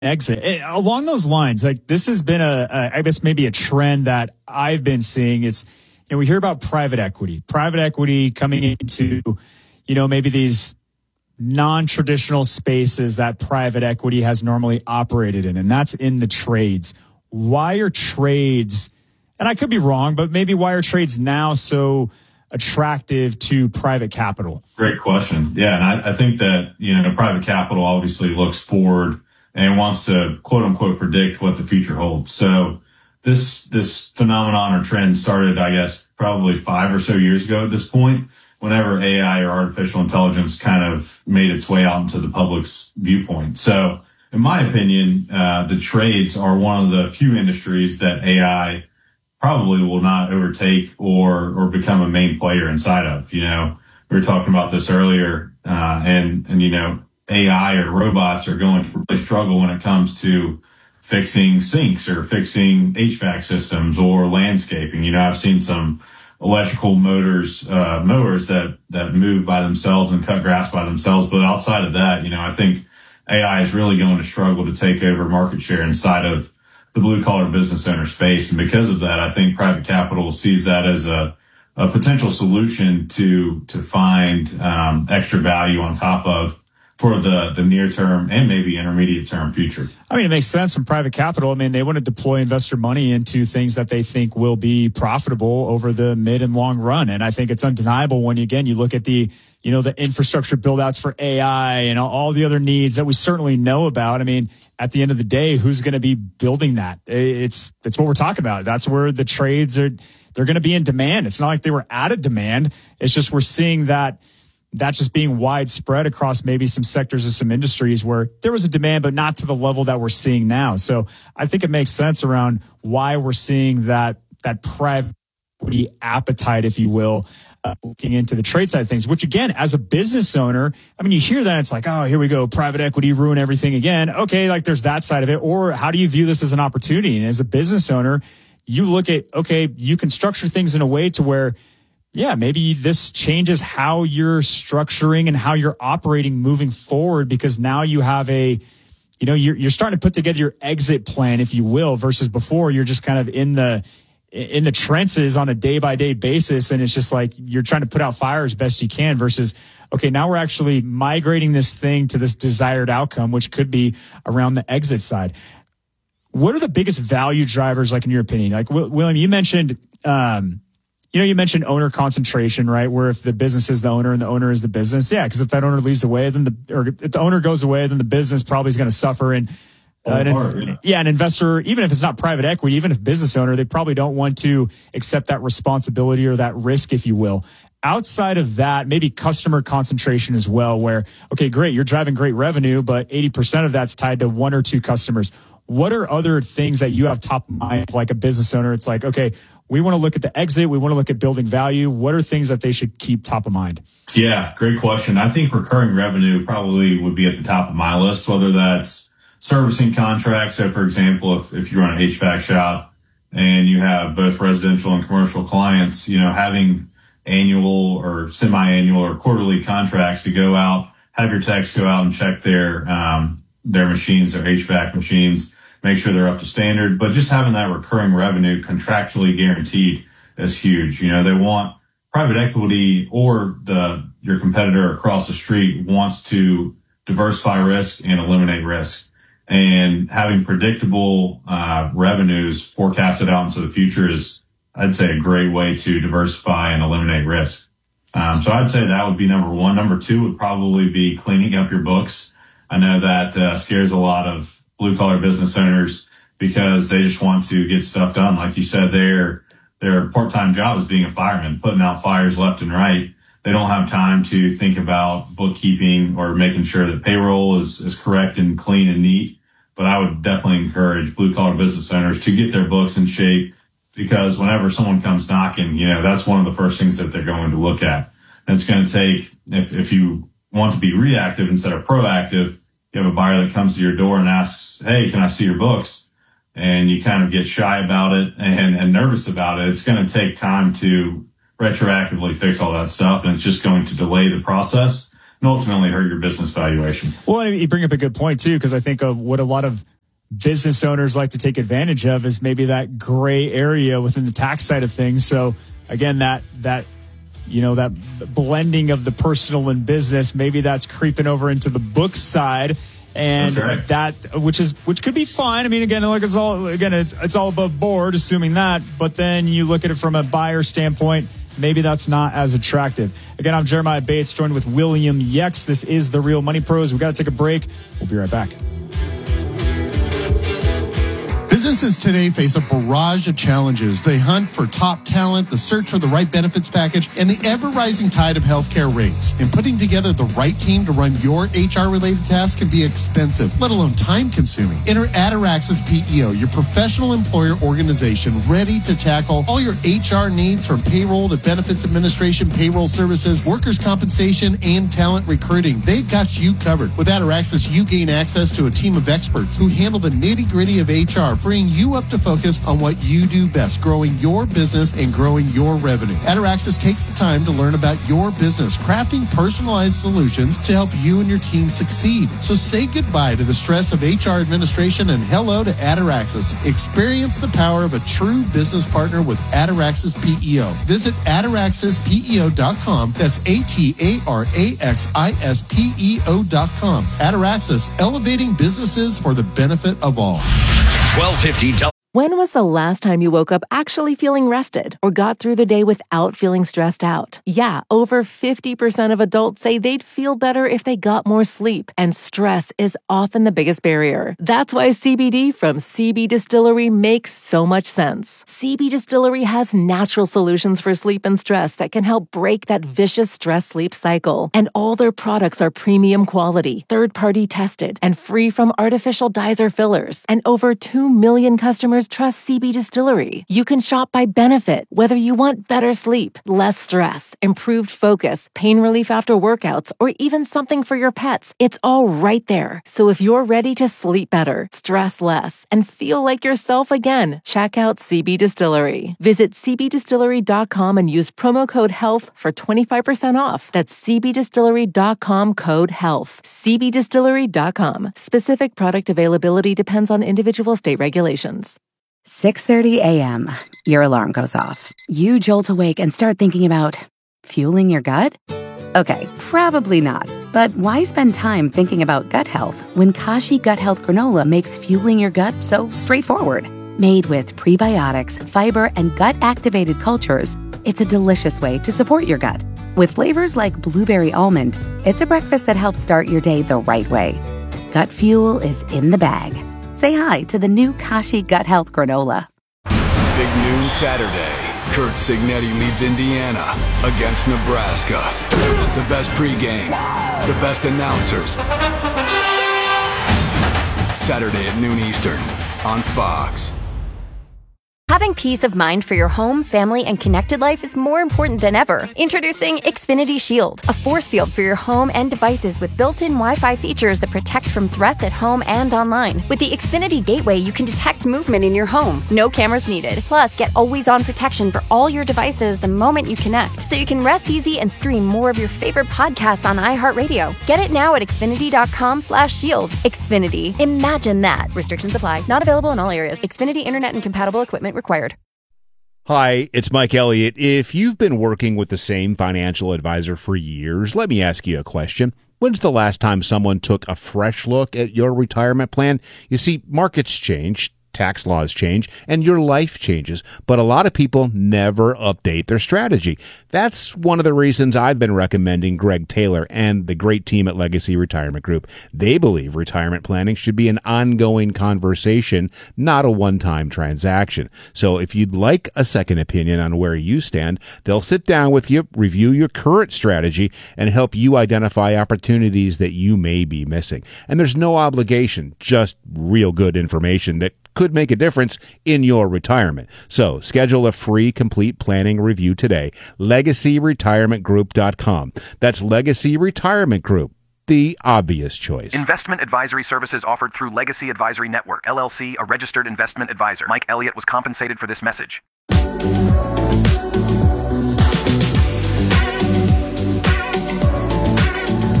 exit. Along those lines, like this has been I guess maybe a trend that I've been seeing. It's, we hear about private equity coming into, maybe these non-traditional spaces that private equity has normally operated in, and that's in the trades. Why are trades, and I could be wrong, but maybe why are trades now so attractive to private capital? Great question. Yeah, and I think that, private capital obviously looks forward and wants to quote unquote predict what the future holds. So this phenomenon or trend started, I guess, probably 5 or so years ago at this point, whenever AI or artificial intelligence kind of made its way out into the public's viewpoint. So in my opinion, the trades are one of the few industries that AI probably will not overtake or become a main player inside of. We were talking about this earlier, and AI or robots are going to really struggle when it comes to fixing sinks or fixing HVAC systems or landscaping. I've seen some electrical mowers that move by themselves and cut grass by themselves. But outside of that, I think AI is really going to struggle to take over market share inside of the blue collar business owner space. And because of that, I think private capital sees that as a potential solution to find extra value on top of for the near term and maybe intermediate term future. I mean, it makes sense from private capital. I mean, they want to deploy investor money into things that they think will be profitable over the mid and long run. And I think it's undeniable when, again, you look at the infrastructure build outs for AI and all the other needs that we certainly know about. I mean, at the end of the day, who's going to be building that? It's what we're talking about. That's where the trades they're going to be in demand. It's not like they were out of demand. It's just we're seeing that's just being widespread across maybe some sectors or some industries where there was a demand, but not to the level that we're seeing now. So I think it makes sense around why we're seeing that private equity appetite, if you will, looking into the trade side of things, which again, as a business owner, I mean, you hear that it's like, oh, here we go, private equity ruin everything again. Okay, like there's that side of it. Or how do you view this as an opportunity? And as a business owner, you look at, okay, you can structure things in a way to where, yeah, maybe this changes how you're structuring and how you're operating moving forward, because now you have you're starting to put together your exit plan, if you will, versus before you're just kind of in the trenches on a day by day basis. And it's just like you're trying to put out fires best you can versus, okay, now we're actually migrating this thing to this desired outcome, which could be around the exit side. What are the biggest value drivers, like in your opinion? Like William, you mentioned, you mentioned owner concentration, right? Where if the business is the owner and the owner is the business, yeah, because if that owner leaves away, or if the owner goes away, then the business probably is going to suffer. And an investor, even if it's not private equity, even if business owner, they probably don't want to accept that responsibility or that risk, if you will. Outside of that, maybe customer concentration as well, where, okay, great, you're driving great revenue, but 80% of that's tied to 1 or 2 customers. What are other things that you have top of mind, like a business owner? It's like, okay, we want to look at the exit. We want to look at building value. What are things that they should keep top of mind? Yeah, great question. I think recurring revenue probably would be at the top of my list, whether that's servicing contracts. So, for example, if you run an HVAC shop and you have both residential and commercial clients, having annual or semi-annual or quarterly contracts to go out, have your techs go out and check their machines, their HVAC machines, make sure they're up to standard. But just having that recurring revenue contractually guaranteed is huge. They want private equity or your competitor across the street wants to diversify risk and eliminate risk. And having predictable revenues forecasted out into the future is, I'd say, a great way to diversify and eliminate risk. So I'd say that would be number one. Number 2 would probably be cleaning up your books. I know that scares a lot of blue collar business owners because they just want to get stuff done. Like you said, their part-time job is being a fireman, putting out fires left and right. They don't have time to think about bookkeeping or making sure that payroll is correct and clean and neat. But I would definitely encourage blue collar business owners to get their books in shape, because whenever someone comes knocking, that's one of the first things that they're going to look at. And it's going to take, if you want to be reactive instead of proactive, you have a buyer that comes to your door and asks, hey, can I see your books? And you kind of get shy about it and nervous about it. It's going to take time to retroactively fix all that stuff. And it's just going to delay the process and ultimately hurt your business valuation. Well, you bring up a good point too, because I think of what a lot of business owners like to take advantage of is maybe that gray area within the tax side of things. So again, that blending of the personal and business, maybe that's creeping over into the book side. And right. which could be fine. I mean, again, like it's all above board, assuming that. But then you look at it from a buyer standpoint, maybe that's not as attractive. Again, I'm Jeremiah Bates, joined with William Yex. This is The Real Money Pros. We got to take a break. We'll be right back. Businesses today face a barrage of challenges. They hunt for top talent, the search for the right benefits package, and the ever-rising tide of healthcare rates. And putting together the right team to run your HR-related tasks can be expensive, let alone time-consuming. Enter Ataraxis PEO, your professional employer organization ready to tackle all your HR needs from payroll to benefits administration, payroll services, workers' compensation, and talent recruiting. They've got you covered. With Ataraxis, you gain access to a team of experts who handle the nitty-gritty of HR, freeing you up to focus on what you do best, growing your business and growing your revenue. Ataraxis takes the time to learn about your business, crafting personalized solutions to help you and your team succeed. So say goodbye to the stress of HR administration and hello to Ataraxis. Experience the power of a true business partner with Ataraxis PEO. Visit ataraxispeo.com. That's ATARAXISPEO.com. Ataraxis, elevating businesses for the benefit of all. 1250. When was the last time you woke up actually feeling rested or got through the day without feeling stressed out? Yeah, over 50% of adults say they'd feel better if they got more sleep, and stress is often the biggest barrier. That's why CBD from CB Distillery makes so much sense. CB Distillery has natural solutions for sleep and stress that can help break that vicious stress-sleep cycle. And all their products are premium quality, third-party tested, and free from artificial dyes or fillers. And over 2 million customers trust CB Distillery. You can shop by benefit, whether you want better sleep, less stress, improved focus, pain relief after workouts, or even something for your pets. It's all right there. So if you're ready to sleep better, stress less, and feel like yourself again, check out CB Distillery. Visit cbdistillery.com and use promo code HEALTH for 25% off. That's cbdistillery.com, code HEALTH. cbdistillery.com. Specific product availability depends on individual state regulations. 6:30 a.m. Your alarm goes off. You jolt awake and start thinking about fueling your gut? Okay, probably not. But why spend time thinking about gut health when Kashi Gut Health Granola makes fueling your gut so straightforward? Made with prebiotics, fiber, and gut-activated cultures, it's a delicious way to support your gut. With flavors like blueberry almond, it's a breakfast that helps start your day the right way. Gut fuel is in the bag. Say hi to the new Kashi Gut Health Granola. Big noon Saturday. Kurt Signetti leads Indiana against Nebraska. The best pregame, the best announcers. Saturday at noon Eastern on Fox. Having peace of mind for your home, family, and connected life is more important than ever. Introducing Xfinity Shield, a force field for your home and devices with built-in Wi-Fi features that protect from threats at home and online. With the Xfinity Gateway, you can detect movement in your home. No cameras needed. Plus, get always-on protection for all your devices the moment you connect, so you can rest easy and stream more of your favorite podcasts on iHeartRadio. Get it now at Xfinity.com/shield. Xfinity. Imagine that. Restrictions apply. Not available in all areas. Xfinity Internet and compatible equipment required. Hi, it's Mike Elliott. If you've been working with the same financial advisor for years, let me ask you a question. When's the last time someone took a fresh look at your retirement plan? You see, markets change, tax laws change, and your life changes, but a lot of people never update their strategy. That's one of the reasons I've been recommending Greg Taylor and the great team at Legacy Retirement Group. They believe retirement planning should be an ongoing conversation, not a one-time transaction. So if you'd like a second opinion on where you stand, they'll sit down with you, review your current strategy, and help you identify opportunities that you may be missing. And there's no obligation, just real good information that could make a difference in your retirement. So schedule a free complete planning review today. LegacyRetirementGroup.com. That's Legacy Retirement Group, the obvious choice. Investment advisory services offered through Legacy Advisory Network, LLC, a registered investment advisor. Mike Elliott was compensated for this message.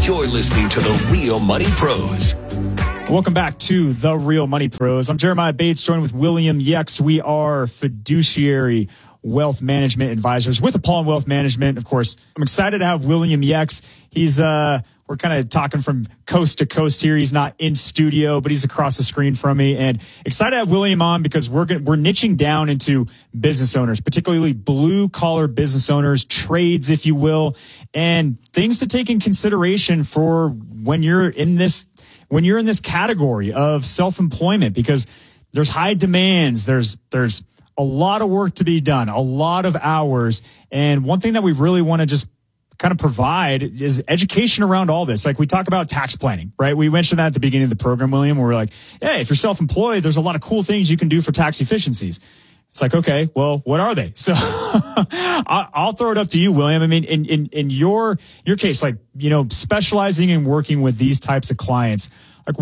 You're listening to The Real Money Pros. Welcome back to The Real Money Pros. I'm Jeremiah Bates, joined with William Yex. We are fiduciary wealth management advisors with Apollon Wealth Management. Of course, I'm excited to have William Yex. He's we're kind of talking from coast to coast here. He's not in studio, but he's across the screen from me. And excited to have William on because we're niching down into business owners, particularly blue collar business owners, trades, if you will, and things to take in consideration for when you're in this category of self-employment, because there's high demands. There's a lot of work to be done, a lot of hours. And one thing that we really want to just kind of provide is education around all this. Like we talk about tax planning, right? We mentioned that at the beginning of the program, William, where we're like, hey, if you're self-employed, there's a lot of cool things you can do for tax efficiencies. It's like, okay, well, what are they? So I'll throw it up to you, William. I mean, in your case, like, specializing in working with these types of clients, like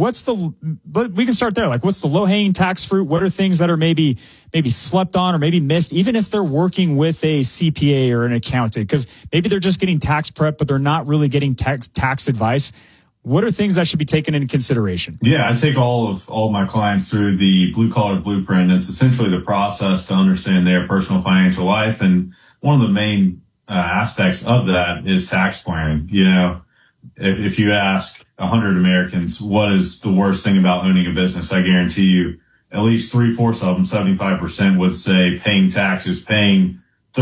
we can start there. Like, what's the low-hanging tax fruit? What are things that are maybe slept on or maybe missed, even if they're working with a CPA or an accountant, because maybe they're just getting tax prep, but they're not really getting tax advice. What are things that should be taken into consideration? Yeah, I take all of my clients through the Blue Collar Blueprint. It's essentially the process to understand their personal financial life. And one of the main aspects of that is tax planning. If you ask 100 Americans, what is the worst thing about owning a business? I guarantee you at least 3/4 of them, 75%, would say paying taxes, paying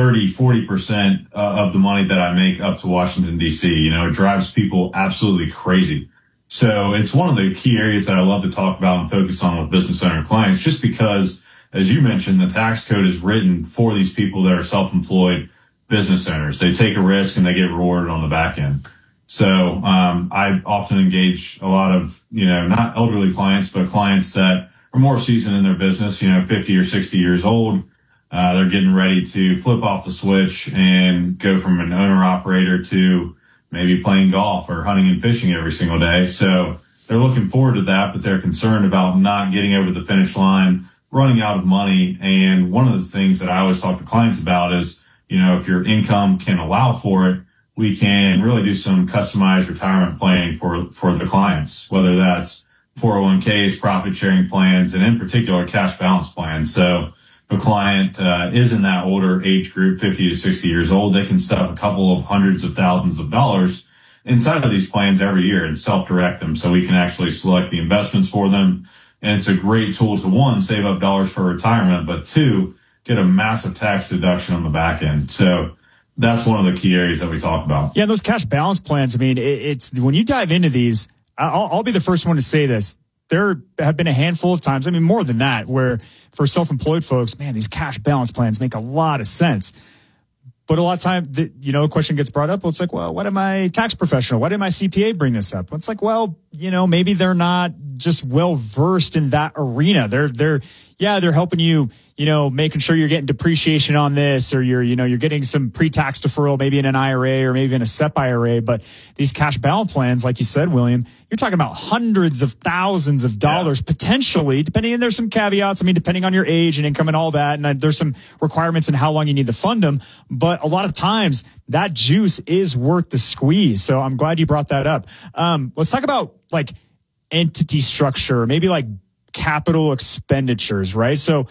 30-40% of the money that I make up to Washington, D.C. It drives people absolutely crazy. So it's one of the key areas that I love to talk about and focus on with business owner clients, just because, as you mentioned, the tax code is written for these people that are self-employed business owners. They take a risk and they get rewarded on the back end. So I often engage a lot of, not elderly clients, but clients that are more seasoned in their business, 50 or 60 years old. They're getting ready to flip off the switch and go from an owner-operator to maybe playing golf or hunting and fishing every single day. So they're looking forward to that, but they're concerned about not getting over the finish line, running out of money. And one of the things that I always talk to clients about is, if your income can allow for it, we can really do some customized retirement planning for the clients, whether that's 401ks, profit sharing plans, and in particular cash balance plans. So if a client is in that older age group, 50 to 60 years old, they can stuff a couple of hundreds of thousands of dollars inside of these plans every year and self-direct them, so we can actually select the investments for them. And it's a great tool to, one, save up dollars for retirement, but two, get a massive tax deduction on the back end. So that's one of the key areas that we talk about. Yeah, those cash balance plans, I mean, it's when you dive into these, I'll be the first one to say this. There have been a handful of times, I mean, more than that, where for self-employed folks, man, these cash balance plans make a lot of sense. But a lot of time, a question gets brought up. Well, it's like, well, why did my tax professional, why did my CPA bring this up? Well, it's like, well, maybe they're not just well versed in that arena. They're helping you, making sure you're getting depreciation on this, or you're getting some pre-tax deferral, maybe in an IRA or maybe in a SEP IRA. But these cash balance plans, like you said, William, you're talking about hundreds of thousands of dollars potentially, depending, and there's some caveats. I mean, depending on your age and income and all that. And there's some requirements in how long you need to fund them. But a lot of times that juice is worth the squeeze. So I'm glad you brought that up. Let's talk about like entity structure, maybe like capital expenditures, right? So,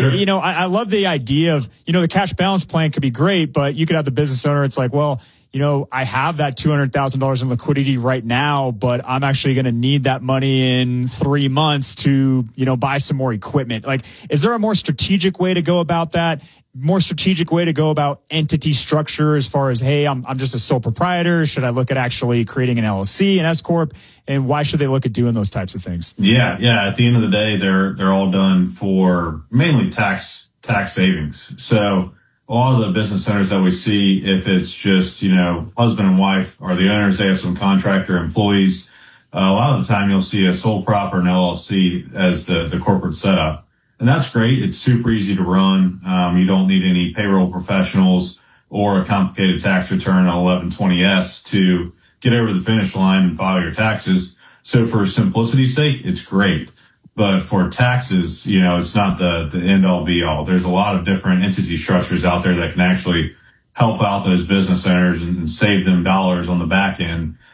I love the idea of, the cash balance plan could be great, but you could have the business owner. It's like, well, I have that $200,000 in liquidity right now, but I'm actually going to need that money in 3 months to, buy some more equipment. Like, is there a more strategic way to go about that? More strategic way to go about entity structure as far as, hey, I'm just a sole proprietor. Should I look at actually creating an LLC, an S Corp? And why should they look at doing those types of things? Yeah. At the end of the day, they're all done for mainly tax savings. So a lot of the business owners that we see, if it's just, husband and wife are the owners, they have some contractor employees. A lot of the time you'll see a sole prop or an LLC as the corporate setup. And that's great. It's super easy to run. You don't need any payroll professionals or a complicated tax return on 1120S to get over the finish line and file your taxes. So for simplicity's sake, it's great. But for taxes, it's not the end all be all. There's a lot of different entity structures out there that can actually help out those business owners and save them dollars on the back end.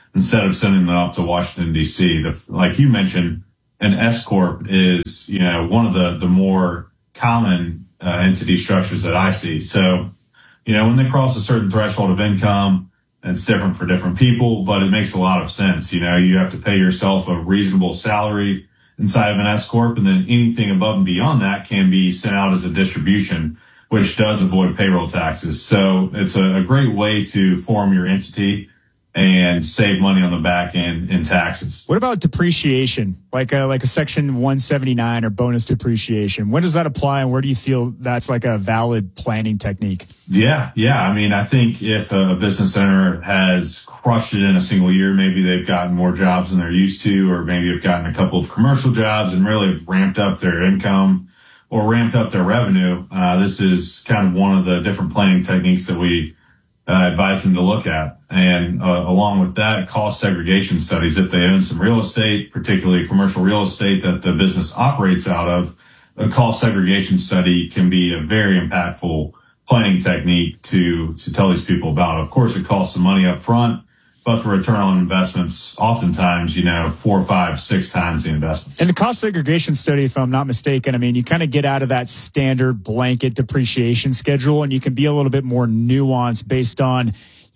instead of sending them up to Washington, D.C. Like you mentioned, an S corp is, one of the more common entity structures that I see. So, when they cross a certain threshold of income, it's different for different people, but it makes a lot of sense. You have to pay yourself a reasonable salary inside of an S corp, and then anything above and beyond that can be sent out as a distribution, which does avoid payroll taxes. So it's a great way to form your entity and save money on the back end in taxes. What about depreciation, like a Section 179 or bonus depreciation? When does that apply, and where do you feel that's like a valid planning technique? Yeah. I mean, I think if a business owner has crushed it in a single year, maybe they've gotten more jobs than they're used to, or maybe have gotten a couple of commercial jobs and really have ramped up their income or ramped up their revenue. This is kind of one of the different planning techniques that we advise them to look at. And along with that, cost segregation studies. If they own some real estate, particularly commercial real estate that the business operates out of, a cost segregation study can be a very impactful planning technique to tell these people about. Of course, it costs some money up front, but the return on investments oftentimes, 4, 5, 6 times the investment. And the cost segregation study, if I'm not mistaken, I mean, you kind of get out of that standard blanket depreciation schedule, and you can be a little bit more nuanced based on,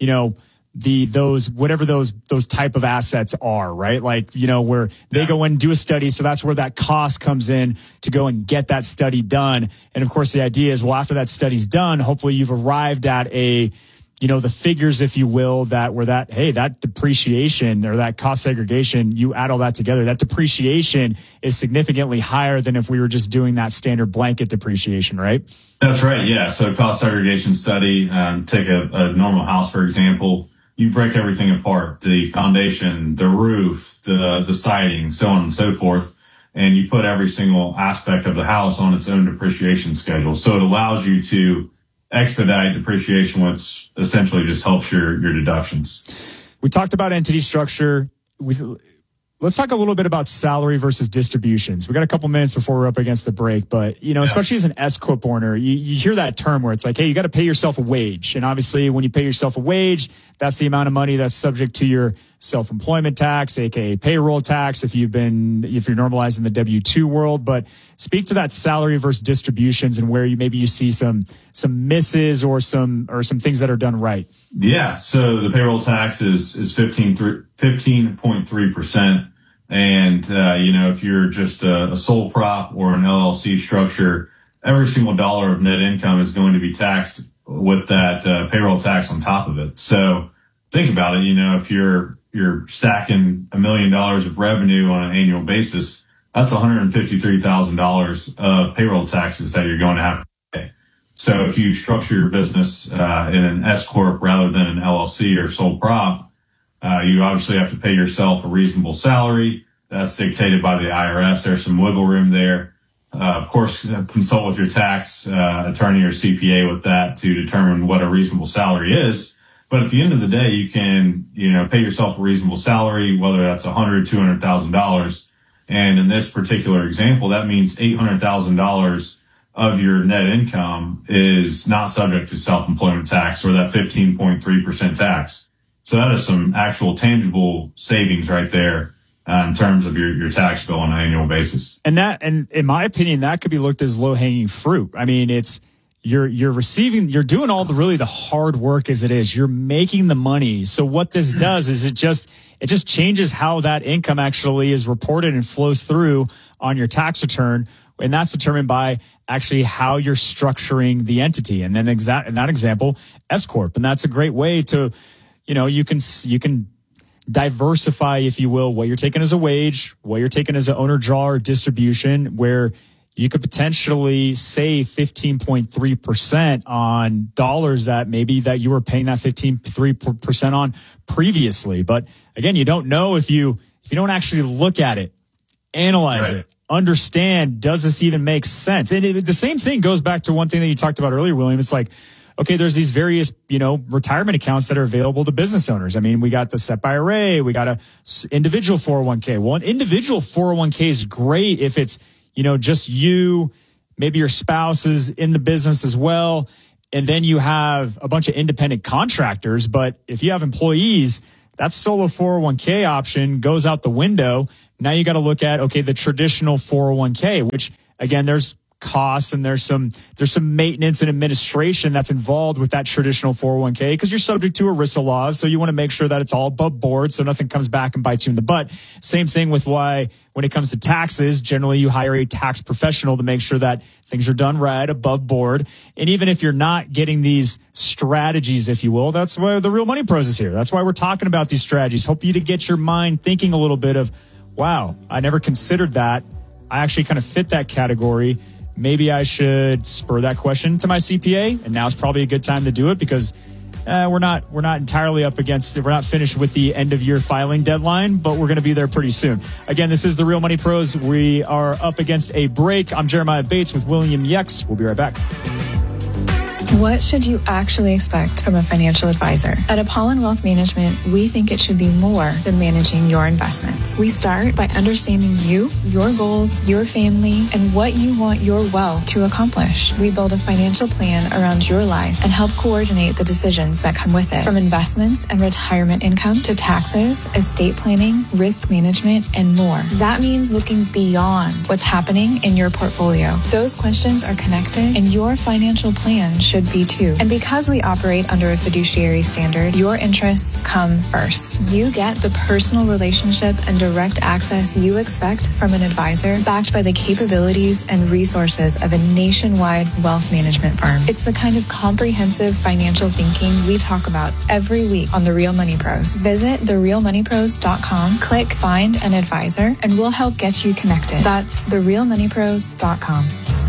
those type of assets are, right? Like, where they go in and do a study. So that's where that cost comes in to go and get that study done. And of course, the idea is, well, after that study's done, hopefully you've arrived at the figures, if you will, that depreciation or that cost segregation, you add all that together, that depreciation is significantly higher than if we were just doing that standard blanket depreciation, right? That's right. Yeah. So cost segregation study, take a normal house, for example. You break everything apart, the foundation, the roof, the siding, so on and so forth. And you put every single aspect of the house on its own depreciation schedule. So it allows you to expedite depreciation, which essentially just helps your deductions. We talked about entity structure. Let's talk a little bit about salary versus distributions. We got a couple minutes before we're up against the break, but especially as an S corp owner, you hear that term where it's like, hey, you got to pay yourself a wage. And obviously when you pay yourself a wage, that's the amount of money that's subject to your self-employment tax, aka payroll tax, if you're normalized in the W-2 world. But speak to that salary versus distributions and where you see some misses or some things that are done right. Yeah. So the payroll tax is 15.3%. And, if you're just a sole prop or an LLC structure, every single dollar of net income is going to be taxed with that payroll tax on top of it. So think about it. If you're stacking $1 million of revenue on an annual basis, that's $153,000 of payroll taxes that you're going to have to pay. So if you structure your business in an S corp rather than an LLC or sole prop, you obviously have to pay yourself a reasonable salary. That's dictated by the IRS. There's some wiggle room there. Of course, consult with your tax attorney or CPA with that to determine what a reasonable salary is. But at the end of the day, you can, pay yourself a reasonable salary, whether that's $100,000, $200,000. And in this particular example, that means $800,000 of your net income is not subject to self-employment tax or that 15.3% tax. So that is some actual tangible savings right there in terms of your tax bill on an annual basis. And in my opinion, that could be looked as low-hanging fruit. I mean, you're doing all the hard work as it is. You're making the money. So what this does is it just changes how that income actually is reported and flows through on your tax return. And that's determined by actually how you're structuring the entity. And then in that example, S corp. And that's a great way to, you can diversify, if you will, what you're taking as a wage, what you're taking as an owner draw or distribution, where you could potentially save 15.3% on dollars that you were paying that 15.3% on previously. But again, you don't know if you don't actually look at it, analyze it, understand, does this even make sense? And the same thing goes back to one thing that you talked about earlier, William. It's like, okay, there's these various, retirement accounts that are available to business owners. I mean, we got the SEP IRA, we got a individual 401k. Well, an individual 401k is great if it's, just you, maybe your spouse is in the business as well. And then you have a bunch of independent contractors. But if you have employees, that solo 401k option goes out the window. Now you got to look at, okay, the traditional 401k, which again, there's costs and there's some maintenance and administration that's involved with that traditional 401k because you're subject to ERISA laws. So you want to make sure that it's all above board so nothing comes back and bites you in the butt. Same thing with why when it comes to taxes, generally you hire a tax professional to make sure that things are done right, above board. And even if you're not getting these strategies, if you will, that's why the Real Money Pros is here. That's why we're talking about these strategies. Hope you to get your mind thinking a little bit of, wow, I never considered that. I actually kind of fit that category. Maybe I should spur that question to my CPA, and now's probably a good time to do it because we're not entirely up against it. We're not finished with the end of year filing deadline, but we're going to be there pretty soon. Again, this is the Real Money Pros. We are up against a break. I'm Jeremiah Bates with William Yex. We'll be right back. What should you actually expect from a financial advisor? At Apollon Wealth Management, we think it should be more than managing your investments. We start by understanding you, your goals, your family, and what you want your wealth to accomplish. We build a financial plan around your life and help coordinate the decisions that come with it, from investments and retirement income to taxes, estate planning, risk management, and more. That means looking beyond what's happening in your portfolio. Those questions are connected, and your financial plan should be too. And because we operate under a fiduciary standard, your interests come first. You get the personal relationship and direct access you expect from an advisor, backed by the capabilities and resources of a nationwide wealth management firm. It's the kind of comprehensive financial thinking we talk about every week on The Real Money Pros. Visit therealmoneypros.com, click Find an Advisor, and we'll help get you connected. That's therealmoneypros.com.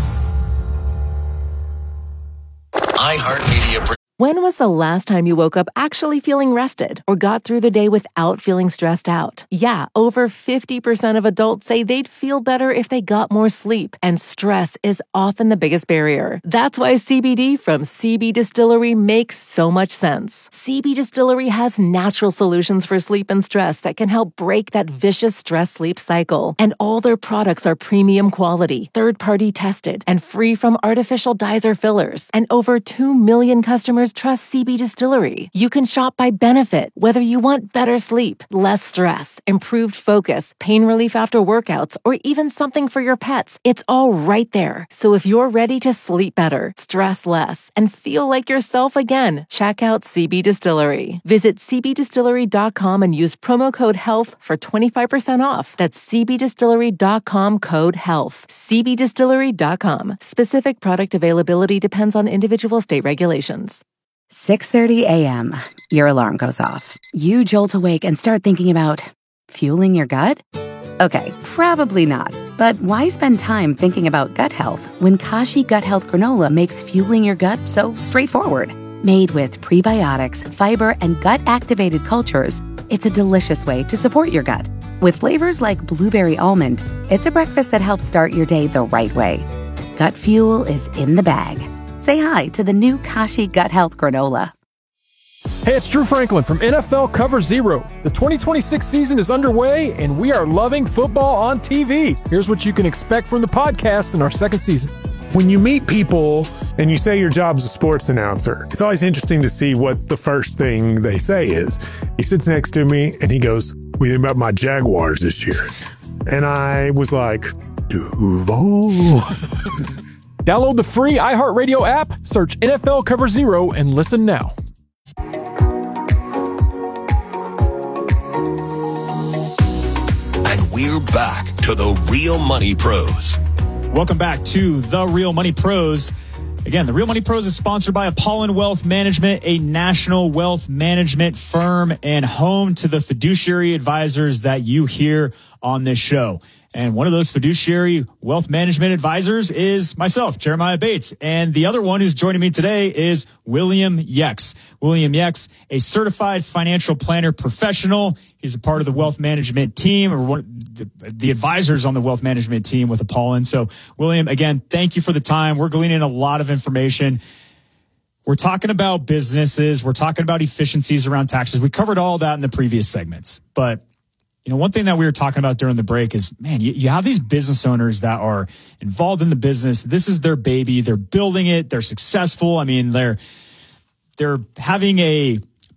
iHeartMedia. When was the last time you woke up actually feeling rested or got through the day without feeling stressed out? Yeah, over 50% of adults say they'd feel better if they got more sleep, and stress is often the biggest barrier. That's why CBD from CB Distillery makes so much sense. CB Distillery has natural solutions for sleep and stress that can help break that vicious stress-sleep cycle. And all their products are premium quality, third-party tested, and free from artificial dyes or fillers. And over 2 million customers trust CB Distillery. You can shop by benefit, whether you want better sleep, less stress, improved focus, pain relief after workouts, or even something for your pets. It's all right there. So if you're ready to sleep better, stress less, and feel like yourself again, check out CB Distillery. Visit cbdistillery.com and use promo code HEALTH for 25% off. That's cbdistillery.com, code HEALTH. cbdistillery.com. Specific product availability depends on individual state regulations. 6:30 a.m. Your alarm goes off. You jolt awake and start thinking about fueling your gut? Okay, probably not. But why spend time thinking about gut health when Kashi Gut Health Granola makes fueling your gut so straightforward? Made with prebiotics, fiber, and gut-activated cultures, it's a delicious way to support your gut. With flavors like blueberry almond, it's a breakfast that helps start your day the right way. Gut fuel is in the bag. Say hi to the new Kashi Gut Health Granola. Hey, it's Drew Franklin from NFL Cover Zero. The 2026 season is underway, and we are loving football on TV. Here's what you can expect from the podcast in our second season. When you meet people and you say your job's a sports announcer, it's always interesting to see what the first thing they say is. He sits next to me and he goes, "What do you think about my Jaguars this year?" And I was like, Duval. Download the free iHeartRadio app, search NFL Cover Zero, and listen now. And we're back to the Real Money Pros. Welcome back to the Real Money Pros. Again, the Real Money Pros is sponsored by Apollon Wealth Management, a national wealth management firm and home to the fiduciary advisors that you hear on this show. And one of those fiduciary wealth management advisors is myself, Jeremiah Bates. And the other one who's joining me today is William Yex. William Yex, a certified financial planner professional. He's a part of the wealth management team, or one of the advisors on the wealth management team with Apollon. So, William, again, thank you for the time. We're gleaning a lot of information. We're talking about businesses. We're talking about efficiencies around taxes. We covered all that in the previous segments. But you know, one thing that we were talking about during the break is, man, you have these business owners that are involved in the business. This is their baby. They're building it. They're successful. I mean, they're having a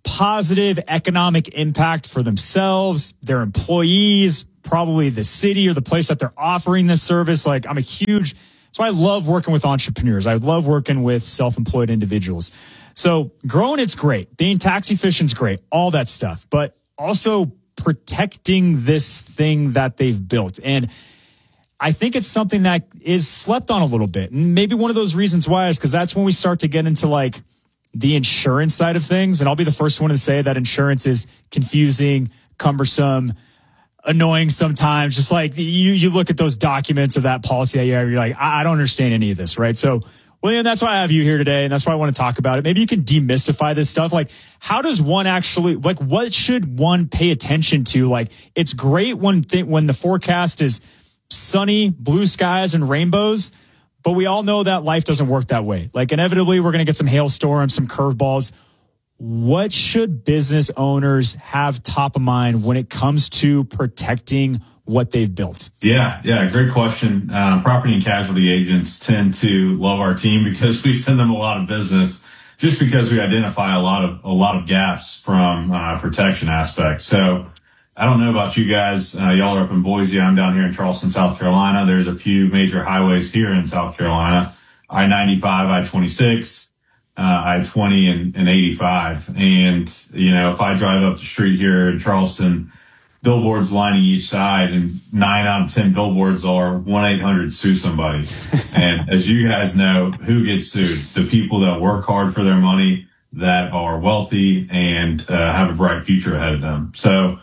positive economic impact for themselves, their employees, probably the city or the place that they're offering this service. Like, that's why I love working with entrepreneurs. I love working with self-employed individuals. So growing, it's great. Being tax efficient is great. All that stuff. But also protecting this thing that they've built. And I think it's something that is slept on a little bit. And maybe one of those reasons why is because that's when we start to get into like the insurance side of things. And I'll be the first one to say that insurance is confusing, cumbersome, annoying sometimes. Just like you look at those documents of that policy that you have, you're like, I don't understand any of this, right? So, William, that's why I have you here today, and that's why I want to talk about it. Maybe you can demystify this stuff. Like, how does one actually, like, what should one pay attention to? Like, it's great when the forecast is sunny, blue skies, and rainbows, but we all know that life doesn't work that way. Like, inevitably, we're going to get some hailstorms, some curveballs. What should business owners have top of mind when it comes to protecting what they've built? Yeah, great question. Property and casualty agents tend to love our team because we send them a lot of business, just because we identify a lot of gaps from protection aspects. So I don't know about you guys. Y'all are up in Boise. I'm down here in Charleston, South Carolina. There's a few major highways here in South Carolina: I-95, I-26, I-20, and 85. And if I drive up the street here in Charleston, billboards lining each side, and 9 out of 10 billboards are 1-800-SUE somebody. And as you guys know, who gets sued? The people that work hard for their money, that are wealthy, and have a bright future ahead of them. So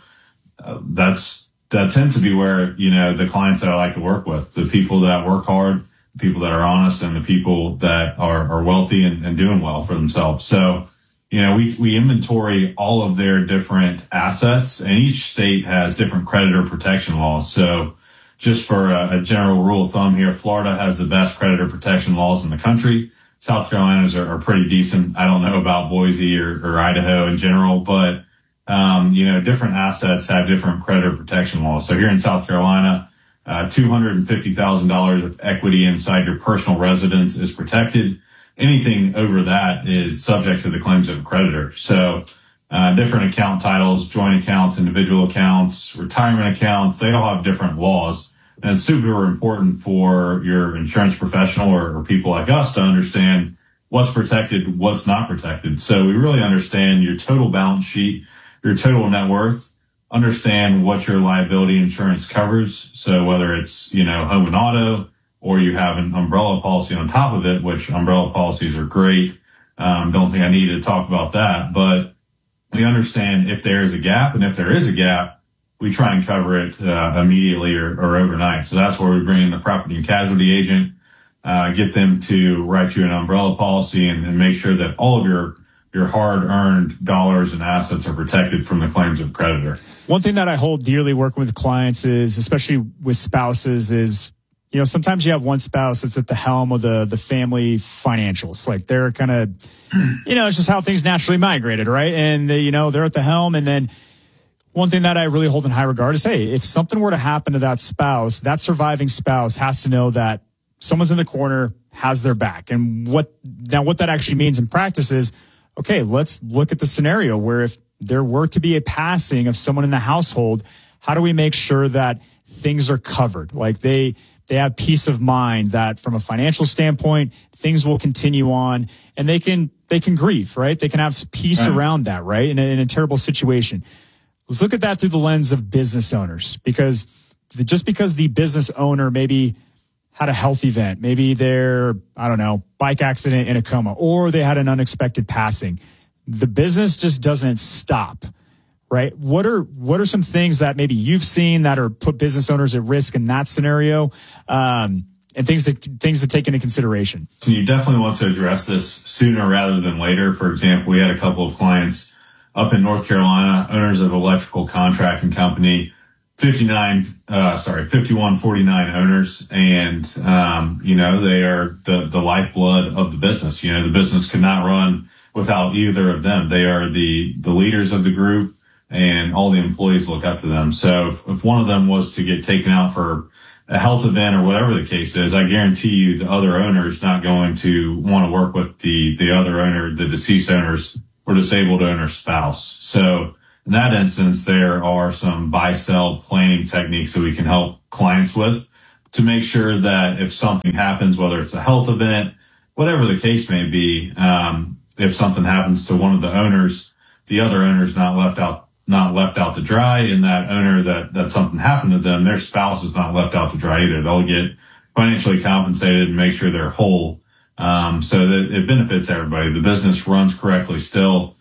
that tends to be where, the clients that I like to work with, the people that work hard, the people that are honest, and the people that are wealthy and doing well for themselves. So, we inventory all of their different assets, and each state has different creditor protection laws. So just for a general rule of thumb here, Florida has the best creditor protection laws in the country. South Carolina's are pretty decent. I don't know about Boise or Idaho in general, but, different assets have different creditor protection laws. So here in South Carolina, $250,000 of equity inside your personal residence is protected. Anything over that is subject to the claims of a creditor. So different account titles, joint accounts, individual accounts, retirement accounts, they all have different laws. And it's super important for your insurance professional or people like us to understand what's protected, what's not protected. So we really understand your total balance sheet, your total net worth, understand what your liability insurance covers. So whether it's, home and auto, or you have an umbrella policy on top of it, which umbrella policies are great. Don't think I need to talk about that, but we understand if there is a gap, and if there is a gap, we try and cover it immediately or overnight. So that's where we bring in the property and casualty agent, get them to write you an umbrella policy and make sure that all of your hard-earned dollars and assets are protected from the claims of creditor. One thing that I hold dearly working with clients is, especially with spouses, is sometimes you have one spouse that's at the helm of the family financials. Like, they're kind of, it's just how things naturally migrated, right? And they're at the helm. And then one thing that I really hold in high regard is, hey, if something were to happen to that spouse, that surviving spouse has to know that someone's in the corner, has their back. And what that actually means in practice is, okay, let's look at the scenario where if there were to be a passing of someone in the household, how do we make sure that things are covered? Like, they have peace of mind that from a financial standpoint, things will continue on, and they can grieve, right? They can have peace around that, right? In a terrible situation. Let's look at that through the lens of business owners, because just because the business owner maybe had a health event, maybe their, bike accident in a coma, or they had an unexpected passing, the business just doesn't stop. Right? What are some things that maybe you've seen that are put business owners at risk in that scenario, and things to take into consideration? You definitely want to address this sooner rather than later. For example, we had a couple of clients up in North Carolina, owners of electrical contracting company, 5149 owners, and they are the lifeblood of the business. The business could not run without either of them. They are the leaders of the group, and all the employees look up to them. So if one of them was to get taken out for a health event or whatever the case is, I guarantee you the other owner is not going to want to work with the other owner, the deceased owner's disabled owner's spouse. So in that instance, there are some buy-sell planning techniques that we can help clients with to make sure that if something happens, whether it's a health event, whatever the case may be, if something happens to one of the owners, the other owner's not left out to dry, and that owner that something happened to them, their spouse is not left out to dry either. They'll get financially compensated and make sure they're whole. So that it benefits everybody. The business runs correctly still.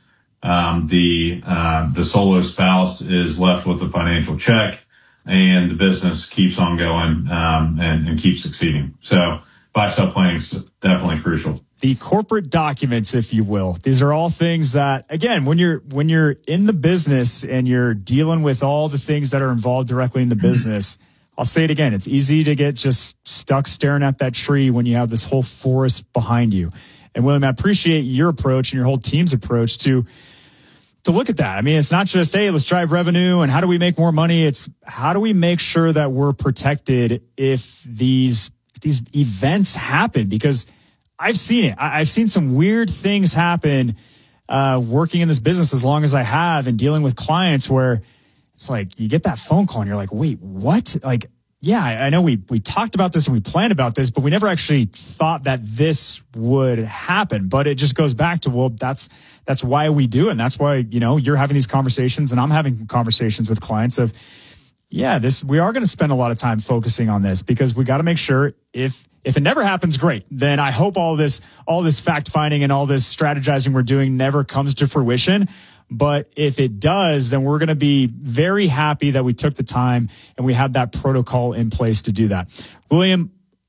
The solo spouse is left with a financial check, and the business keeps on going, and keeps succeeding. So buy-sell planning is definitely crucial. The corporate documents, if you will. These are all things that, again, when you're in the business and you're dealing with all the things that are involved directly in the business, I'll say it again, it's easy to get just stuck staring at that tree when you have this whole forest behind you. And William, I appreciate your approach and your whole team's approach to look at that. I mean, it's not just, hey, let's drive revenue and how do we make more money? It's how do we make sure that we're protected if these events happen? Because I've seen it. I've seen some weird things happen working in this business as long as I have and dealing with clients where it's like you get that phone call and you're like, wait, what? Like, yeah, I know we talked about this and we planned about this, but we never actually thought that this would happen. But it just goes back to, well, that's why we do it. And that's why, you're having these conversations and I'm having conversations with clients of, yeah, we are going to spend a lot of time focusing on this because we got to make sure if it never happens, great. Then I hope all this fact finding and all this strategizing we're doing never comes to fruition. But if it does, then we're going to be very happy that we took the time and we had that protocol in place to do that. William,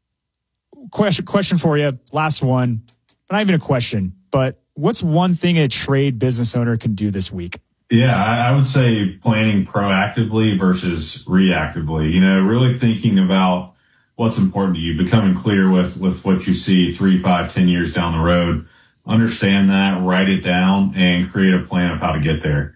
question for you. Last one. Not even a question, but what's one thing a trade business owner can do this week? Yeah, I would say planning proactively versus reactively. Really thinking about what's important to you, becoming clear with what you see 3, 5, 10 years down the road. Understand that, write it down, and create a plan of how to get there.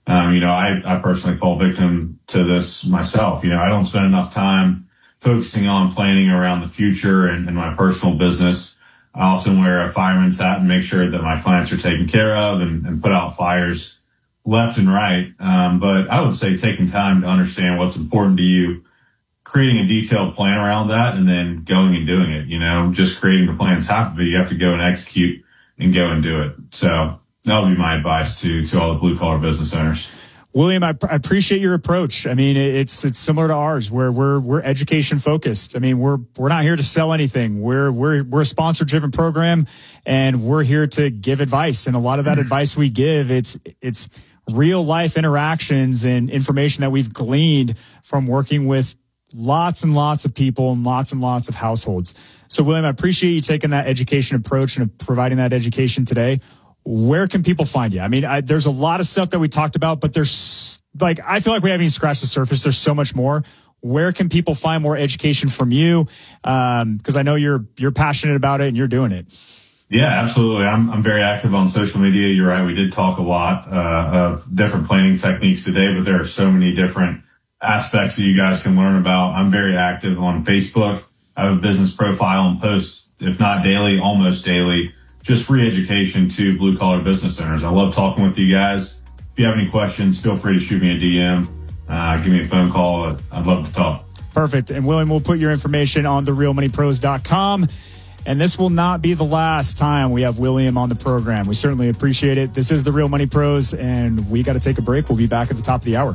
I personally fall victim to this myself. I don't spend enough time focusing on planning around the future and my personal business. I often wear a fireman's hat and make sure that my clients are taken care of and put out fires left and right. But I would say taking time to understand what's important to you, creating a detailed plan around that, and then going and doing it. Just creating the plan's half of it. You have to go and execute and go and do it. So that would be my advice to all the blue collar business owners. William, I appreciate your approach. I mean, it's similar to ours where we're education focused. I mean, we're not here to sell anything. We're a sponsor driven program and we're here to give advice. And a lot of that advice we give, it's real life interactions and information that we've gleaned from working with lots and lots of people and lots of households. So, William, I appreciate you taking that education approach and providing that education today. Where can people find you? I mean, there's a lot of stuff that we talked about, but there's I feel like we haven't even scratched the surface. There's so much more. Where can people find more education from you? Because I know you're passionate about it and you're doing it. Yeah, absolutely. I'm very active on social media. You're right. We did talk a lot of different planning techniques today, but there are so many different aspects that you guys can learn about. I'm very active on Facebook. I have a business profile and post, if not daily, almost daily, just free education to blue collar business owners. I love talking with you guys. If you have any questions, feel free to shoot me a DM. Give me a phone call. I'd love to talk. Perfect. And William, we'll put your information on therealmoneypros.com. And this will not be the last time we have William on the program. We certainly appreciate it. This is The Real Money Pros, and we got to take a break. We'll be back at the top of the hour.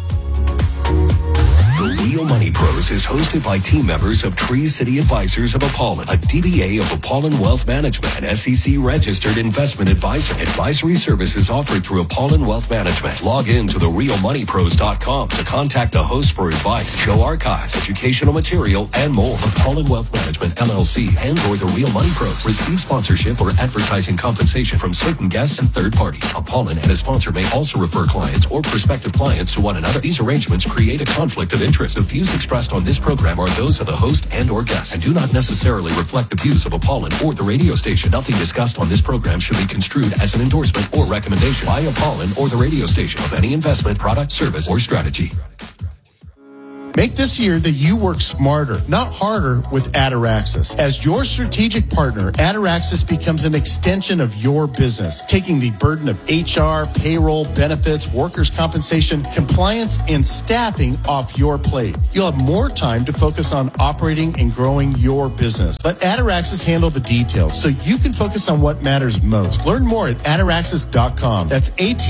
The Real Money Pros is hosted by team members of Tree City Advisors of Apollon, a DBA of Apollon Wealth Management, an SEC-registered investment advisor. Advisory services offered through Apollon Wealth Management. Log in to therealmoneypros.com to contact the host for advice, show archives, educational material, and more. Apollon Wealth Management, LLC, and or The Real Money Pros receive sponsorship or advertising compensation from certain guests and third parties. Apollon and a sponsor may also refer clients or prospective clients to one another. These arrangements create a conflict of interest. The views expressed on this program are those of the host and or guests and do not necessarily reflect the views of Apollon or the radio station. Nothing discussed on this program should be construed as an endorsement or recommendation by Apollon or the radio station of any investment, product, service, or strategy. Make this year that you work smarter, not harder with Ataraxis. As your strategic partner, Ataraxis becomes an extension of your business, taking the burden of HR, payroll, benefits, workers' compensation, compliance, and staffing off your plate. You'll have more time to focus on operating and growing your business. Let Ataraxis handle the details so you can focus on what matters most. Learn more at Ataraxis.com. That's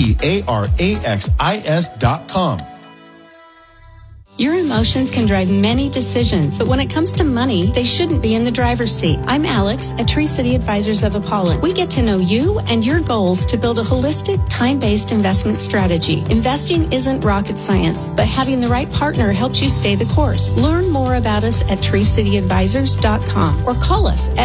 ATARAXIS.com. Your emotions can drive many decisions, but when it comes to money, they shouldn't be in the driver's seat. I'm Alex at Tree City Advisors of Apollon. We get to know you and your goals to build a holistic, time-based investment strategy. Investing isn't rocket science, but having the right partner helps you stay the course. Learn more about us at TreeCityAdvisors.com or call us at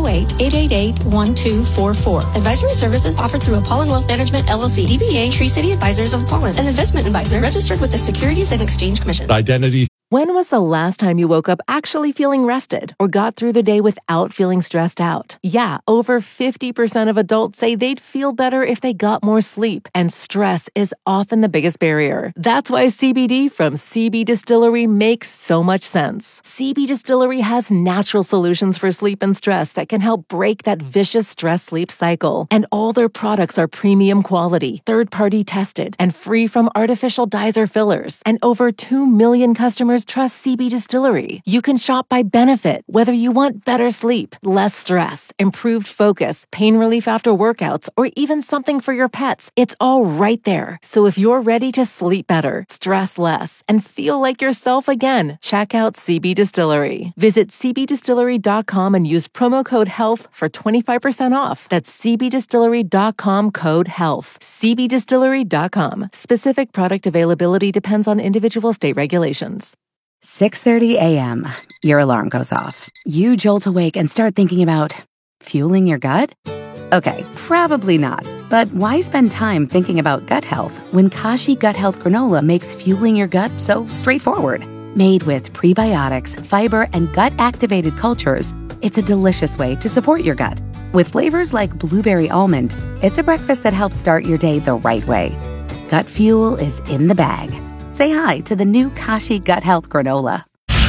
208-888-1244. Advisory services offered through Apollon Wealth Management, LLC, DBA Tree City Advisors of Apollon, an investment advisor registered with the Securities and Exchange Commission. Identity. When was the last time you woke up actually feeling rested or got through the day without feeling stressed out? Yeah, over 50% of adults say they'd feel better if they got more sleep, and stress is often the biggest barrier. That's why CBD from CB Distillery makes so much sense. CB Distillery has natural solutions for sleep and stress that can help break that vicious stress-sleep cycle. And all their products are premium quality, third-party tested, and free from artificial dyes or fillers. And over 2 million customers trust CB Distillery. You can shop by benefit, whether you want better sleep, less stress, improved focus, pain relief after workouts, or even something for your pets. It's all right there. So if you're ready to sleep better, stress less, and feel like yourself again, check out CB Distillery. Visit cbdistillery.com and use promo code HEALTH for 25% off. That's cbdistillery.com code HEALTH. cbdistillery.com. Specific product availability depends on individual state regulations. 6:30 a.m. Your alarm goes off. You jolt awake and start thinking about fueling your gut? Okay, probably not. But why spend time thinking about gut health when Kashi Gut Health Granola makes fueling your gut so straightforward? Made with prebiotics, fiber, and gut-activated cultures, it's a delicious way to support your gut. With flavors like blueberry almond, it's a breakfast that helps start your day the right way. Gut fuel is in the bag. Say hi to the new Kashi Gut Health Granola.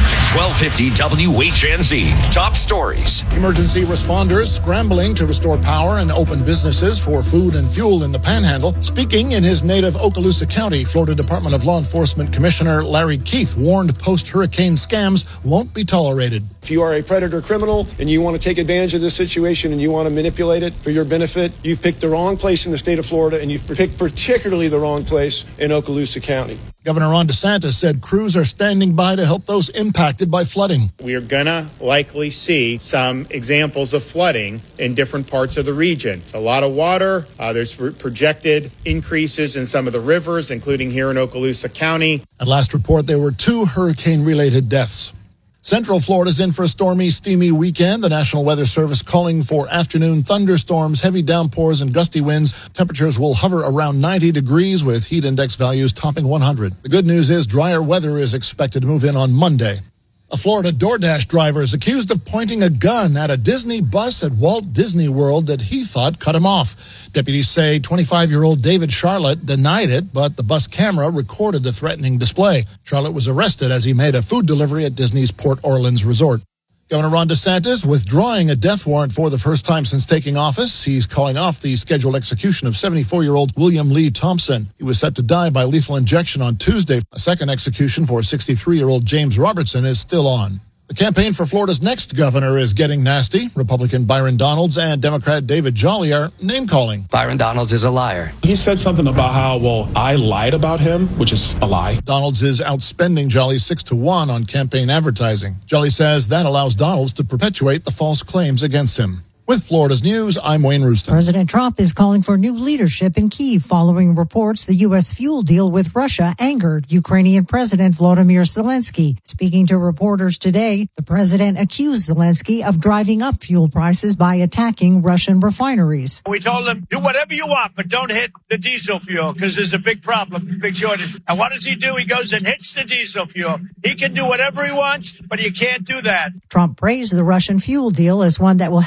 1250 WHNZ. Top stories. Emergency responders scrambling to restore power and open businesses for food and fuel in the Panhandle. Speaking in his native Okaloosa County, Florida Department of Law Enforcement Commissioner Larry Keith warned post-hurricane scams won't be tolerated. If you are a predator criminal and you want to take advantage of this situation and you want to manipulate it for your benefit, you've picked the wrong place in the state of Florida, and you've picked particularly the wrong place in Okaloosa County. Governor Ron DeSantis said crews are standing by to help those impacted by flooding. We are going to likely see some examples of flooding in different parts of the region. It's a lot of water. There's projected increases in some of the rivers, including here in Okaloosa County. At last report, there were 2 hurricane-related deaths. Central Florida's in for a stormy, steamy weekend. The National Weather Service calling for afternoon thunderstorms, heavy downpours, and gusty winds. Temperatures will hover around 90 degrees with heat index values topping 100. The good news is drier weather is expected to move in on Monday. A Florida DoorDash driver is accused of pointing a gun at a Disney bus at Walt Disney World that he thought cut him off. Deputies say 25-year-old David Charlotte denied it, but the bus camera recorded the threatening display. Charlotte was arrested as he made a food delivery at Disney's Port Orleans Resort. Governor Ron DeSantis withdrawing a death warrant for the first time since taking office. He's calling off the scheduled execution of 74-year-old William Lee Thompson. He was set to die by lethal injection on Tuesday. A second execution for 63-year-old James Robertson is still on. The campaign for Florida's next governor is getting nasty. Republican Byron Donalds and Democrat David Jolly are name-calling. Byron Donalds is a liar. He said something about how, I lied about him, which is a lie. Donalds is outspending Jolly 6-1 on campaign advertising. Jolly says that allows Donalds to perpetuate the false claims against him. With Florida's News, I'm Wayne Rooston. President Trump is calling for new leadership in Kyiv following reports the U.S. fuel deal with Russia angered Ukrainian President Volodymyr Zelensky. Speaking to reporters today, the president accused Zelensky of driving up fuel prices by attacking Russian refineries. We told him, do whatever you want, but don't hit the diesel fuel because there's a big problem, big shortage. And what does he do? He goes and hits the diesel fuel. He can do whatever he wants, but you can't do that. Trump praised the Russian fuel deal as one that will help the global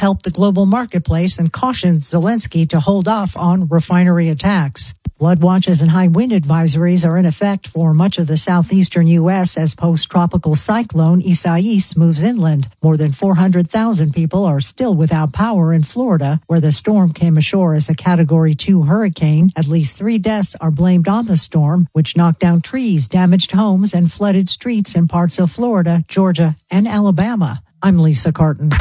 global marketplace and cautioned Zelensky to hold off on refinery attacks. Flood watches and high wind advisories are in effect for much of the southeastern U.S. as post-tropical cyclone Isaias moves inland. More than 400,000 people are still without power in Florida, where the storm came ashore as a Category 2 hurricane. At least 3 deaths are blamed on the storm, which knocked down trees, damaged homes, and flooded streets in parts of Florida, Georgia, and Alabama. I'm Lisa Carton.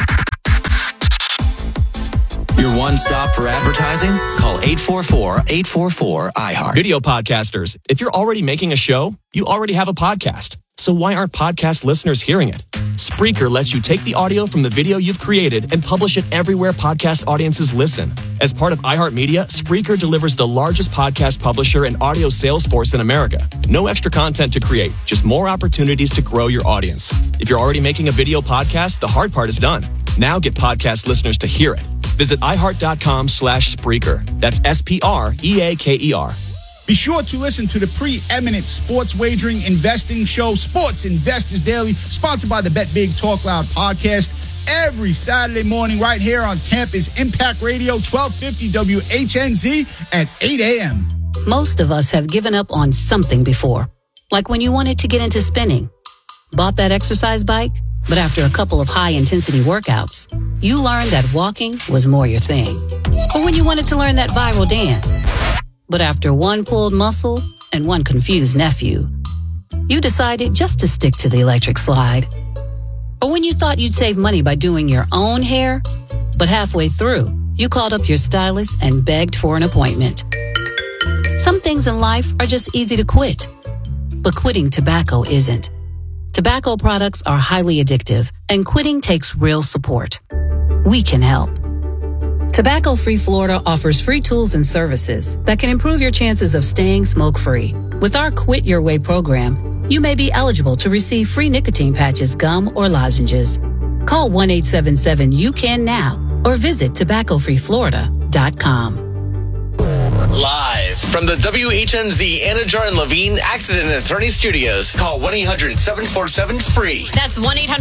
Your one stop for advertising? Call 844-844-iHeart. Video podcasters, if you're already making a show, you already have a podcast. So why aren't podcast listeners hearing it? Spreaker lets you take the audio from the video you've created and publish it everywhere podcast audiences listen. As part of iHeartMedia, Spreaker delivers the largest podcast publisher and audio sales force in America. No extra content to create, just more opportunities to grow your audience. If you're already making a video podcast, the hard part is done. Now get podcast listeners to hear it. Visit iHeart.com/Spreaker. That's SPREAKER. Be sure to listen to the preeminent sports wagering investing show, Sports Investors Daily, sponsored by the Bet Big Talk Loud podcast, every Saturday morning right here on Tampa's Impact Radio, 1250 WHNZ at 8 a.m. Most of us have given up on something before, like when you wanted to get into spinning. Bought that exercise bike, but after a couple of high-intensity workouts, you learned that walking was more your thing. Or when you wanted to learn that viral dance, but after one pulled muscle and one confused nephew, you decided just to stick to the electric slide. Or when you thought you'd save money by doing your own hair, but halfway through, you called up your stylist and begged for an appointment. Some things in life are just easy to quit, but quitting tobacco isn't. Tobacco products are highly addictive, and quitting takes real support. We can help. Tobacco Free Florida offers free tools and services that can improve your chances of staying smoke-free. With our Quit Your Way program, you may be eligible to receive free nicotine patches, gum, or lozenges. Call 1-877-YOU-CAN now or visit tobaccofreeflorida.com. Live from the WHNZ Anajar and Levine Accident Attorney Studios. Call 1-800-747-FREE. That's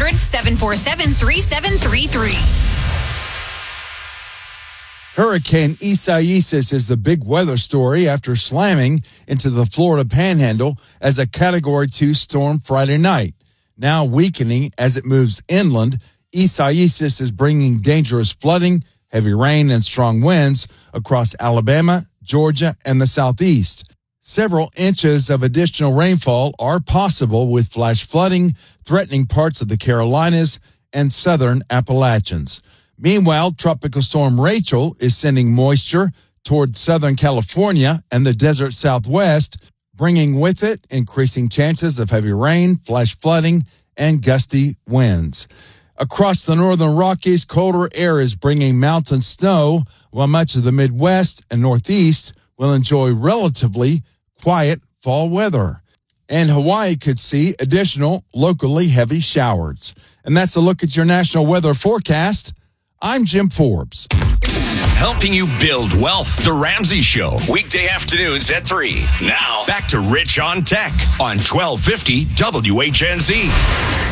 1-800-747-3733. Hurricane Isaias is the big weather story after slamming into the Florida Panhandle as a Category 2 storm Friday night. Now weakening as it moves inland, Isaias is bringing dangerous flooding, heavy rain, and strong winds across Alabama, Georgia, and the southeast. Several inches of additional rainfall are possible with flash flooding threatening parts of the Carolinas and southern Appalachians. Meanwhile, Tropical Storm Rachel is sending moisture toward Southern California and the desert Southwest, bringing with it increasing chances of heavy rain, flash flooding, and gusty winds. Across the northern Rockies, colder air is bringing mountain snow, while much of the Midwest and Northeast will enjoy relatively quiet fall weather. And Hawaii could see additional locally heavy showers. And that's a look at your national weather forecast. I'm Jim Forbes. Helping you build wealth. The Ramsey Show. Weekday afternoons at 3. Now, back to Rich on Tech on 1250 WHNZ.